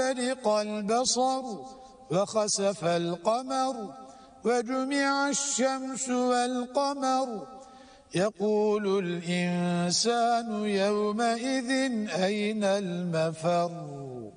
برق البصر وخسف القمر وجمع الشمس والقمر يقول الإنسان يومئذ أين المفر